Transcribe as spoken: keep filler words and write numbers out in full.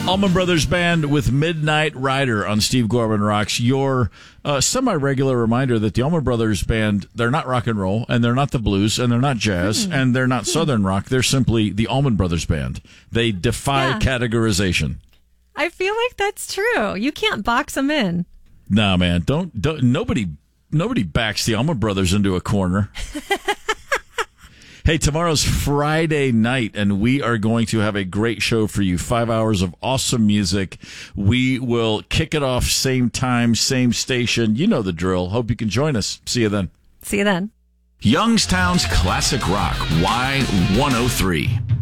Allman Brothers Band with Midnight Rider on Steve Gorman Rocks. Your uh, semi-regular reminder that the Allman Brothers Band, they're not rock and roll, and they're not the blues, and they're not jazz, hmm. and they're not hmm. southern rock. They're simply the Allman Brothers Band. They defy yeah. categorization. I feel like that's true. You can't box them in. Nah, man. Don't, don't nobody nobody backs the Allman Brothers into a corner. Hey, tomorrow's Friday night, and we are going to have a great show for you. Five hours of awesome music. We will kick it off same time, same station. You know the drill. Hope you can join us. See you then. See you then. Youngstown's Classic Rock, Y one oh three.